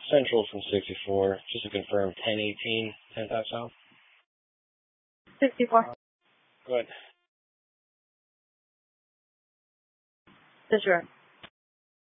Central from 64, just to confirm, 1018, 10th Ave South. 64. Go ahead. Sure.